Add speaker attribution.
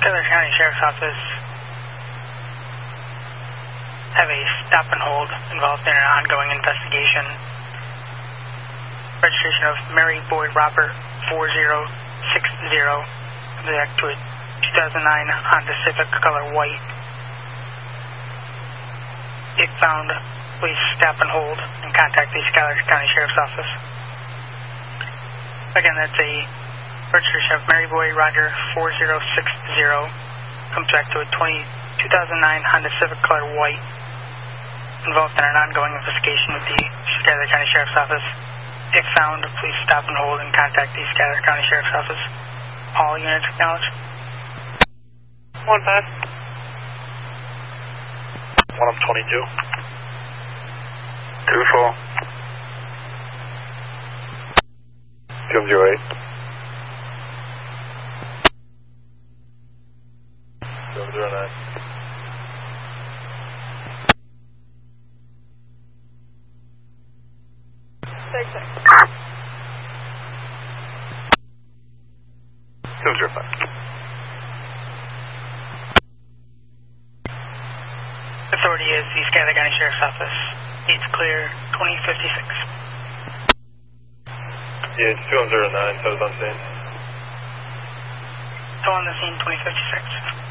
Speaker 1: Schuyler County Sheriff's Office have a stop and hold involved in an ongoing investigation. Registration of Mary Boyd Robert 4060, subject to a 2009 Honda Civic color white. If found, please stop and hold and contact the Schuyler County Sheriff's Office. Again, that's a registration of Mary Boyd Roger 4060, subject to a 2009 Honda Civic color white, involved in an ongoing investigation with the Schuyler County Sheriff's Office. If found, please stop and hold and contact the Schuyler County Sheriff's Office. All units acknowledged.
Speaker 2: 1-5. 1 of 22. 2-4. 208. 209. 205.
Speaker 1: Authority is the Schuyler County Sheriff's Office. It's clear 2056.
Speaker 2: Yeah, it's 209, so it's on scene.
Speaker 1: So on the scene 2056.